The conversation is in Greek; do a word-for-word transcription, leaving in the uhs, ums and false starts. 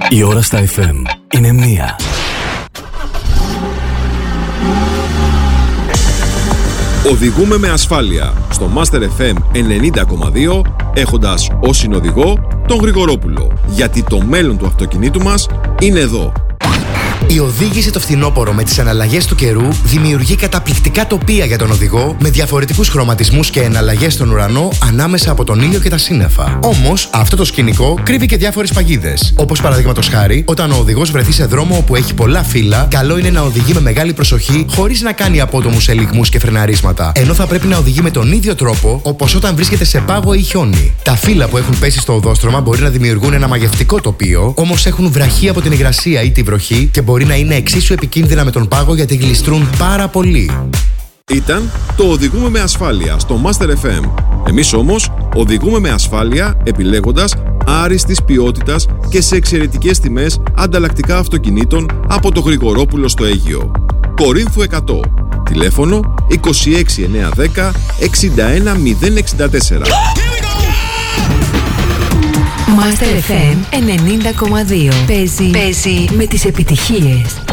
Η ώρα στα εφ εμ είναι μία. Οδηγούμε με ασφάλεια στο Master εφ εμ ενενήντα κόμμα δύο, έχοντας ως συνοδηγό τον Γρηγορόπουλο. Γιατί το μέλλον του αυτοκινήτου μας είναι εδώ. Η οδήγηση το φθινόπωρο με τις εναλλαγές του καιρού δημιουργεί καταπληκτικά τοπία για τον οδηγό με διαφορετικούς χρωματισμούς και εναλλαγές στον ουρανό ανάμεσα από τον ήλιο και τα σύννεφα. Όμως, αυτό το σκηνικό κρύβει και διάφορες παγίδες. Όπως παραδείγματος χάρη, όταν ο οδηγός βρεθεί σε δρόμο όπου έχει πολλά φύλλα, καλό είναι να οδηγεί με μεγάλη προσοχή χωρίς να κάνει απότομους ελιγμούς και φρεναρίσματα. Ενώ θα πρέπει να οδηγεί με τον ίδιο τρόπο όπως όταν βρίσκεται σε πάγο ή χιόνι. Τα φύλλα που έχουν πέσει στο οδόστρωμα μπορεί να δημιουργούν ένα μαγευτικό τοπίο, όμως έχουν βραχή από την υγρασία ή τη βροχή και μπορεί να είναι εξίσου επικίνδυνα με τον πάγο γιατί γλιστρούν πάρα πολύ. Ήταν το Οδηγούμε με ασφάλεια στο Master εφ εμ. Εμείς όμως οδηγούμε με ασφάλεια επιλέγοντας άριστης ποιότητας και σε εξαιρετικές τιμές ανταλλακτικά αυτοκινήτων από το Γρηγορόπουλο στο Αίγυο. Κορίνθου εκατό. Τηλέφωνο είκοσι έξι εννιακόσια δέκα εξήντα ένα μηδέν εξήντα τέσσερα. Master εφ εμ ενενήντα κόμμα δύο. Παίζει, Παίζει με τις επιτυχίες.